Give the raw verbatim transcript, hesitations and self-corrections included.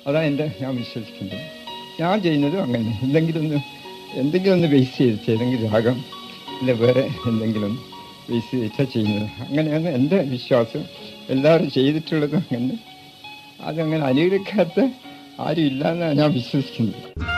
അതാണ് എൻ്റെ ഞാൻ വിശ്വസിക്കുന്നത്. ഞാൻ ചെയ്യുന്നതും അങ്ങനെ എന്തെങ്കിലും ഒന്ന് എന്തെങ്കിലും ഒന്ന് ബേസ് ചെയ്തിട്ട് ഏതെങ്കിലും രാഗം ഇല്ല വേറെ എന്തെങ്കിലും ബേസ് ചെയ്തിട്ടാണ് ചെയ്യുന്നത്. അങ്ങനെയാണ് എൻ്റെ വിശ്വാസം. എല്ലാവരും ചെയ്തിട്ടുള്ളതും അങ്ങനെ. അതങ്ങനെ അനുകരിക്കാത്ത ആരും ഇല്ലയെന്നാണ് ഞാൻ വിശ്വസിക്കുന്നത്.